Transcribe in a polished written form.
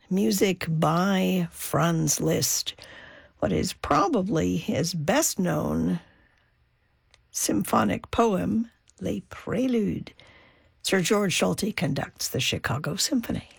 music by Franz Liszt, what is probably his best-known symphonic poem, Les Préludes. Sir George Solti conducts the Chicago Symphony.